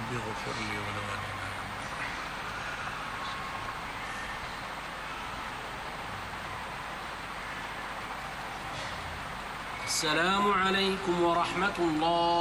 رب اغفر لي ولوالدي. السلام عليكم ورحمة الله.